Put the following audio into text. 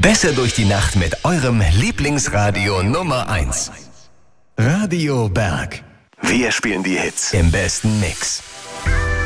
Besser durch die Nacht mit eurem Lieblingsradio Nummer 1. Radio Berg. Wir spielen die Hits im besten Mix.